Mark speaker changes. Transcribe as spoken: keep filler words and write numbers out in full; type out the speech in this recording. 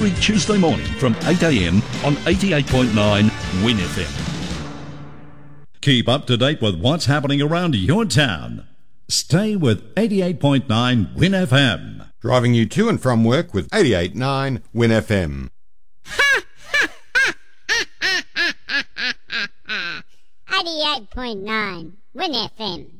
Speaker 1: every Tuesday morning from eight a m on eighty-eight point nine Win F M. Keep up to date with what's happening around your town. Stay with eighty-eight point nine Win F M.
Speaker 2: Driving you to and from work with eighty-eight point nine Win F M.
Speaker 3: eighty-eight point nine Win F M.